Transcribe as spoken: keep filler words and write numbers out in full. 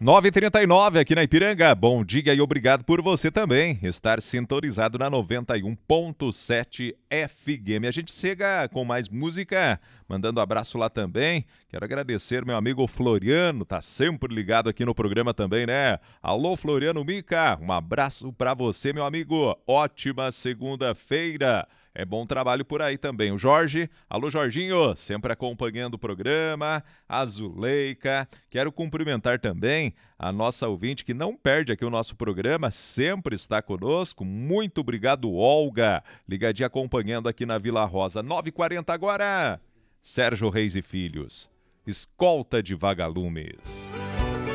nove e trinta e nove aqui na Ipiranga. Bom dia e obrigado por você também estar sintonizado na noventa e um ponto sete F M. A gente chega com mais música, mandando abraço lá também. Quero agradecer meu amigo Floriano, tá sempre ligado aqui no programa também, né? Alô, Floriano Mica, um abraço pra você, meu amigo. Ótima segunda-feira. É bom trabalho por aí também. O Jorge, alô Jorginho, sempre acompanhando o programa. A Zuleika, quero cumprimentar também a nossa ouvinte que não perde aqui o nosso programa, sempre está conosco. Muito obrigado, Olga, ligadinha acompanhando aqui na Vila Rosa. nove e quarenta agora, Sérgio Reis e Filhos, escolta de vagalumes.